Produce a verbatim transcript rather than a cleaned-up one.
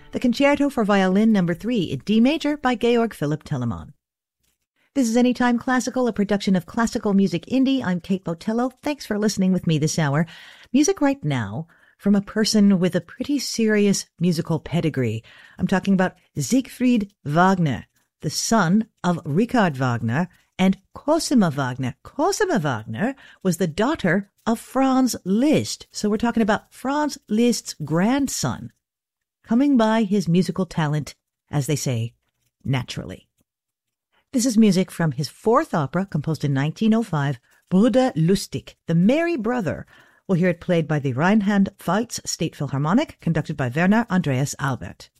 the Concerto for Violin Number three in D major by Georg Philipp Telemann. This is Anytime Classical, a production of Classical Music Indie. I'm Kate Botello. Thanks for listening with me this hour. Music right now from a person with a pretty serious musical pedigree. I'm talking about Siegfried Wagner, the son of Richard Wagner and Cosima Wagner. Cosima Wagner was the daughter of Franz Liszt. So we're talking about Franz Liszt's grandson, coming by his musical talent, as they say, naturally. This is music from his fourth opera, composed in nineteen oh five, Bruder Lustig, The Merry Brother. We'll hear it played by the Rheinland-Pfalz State Philharmonic, conducted by Werner Andreas Albert.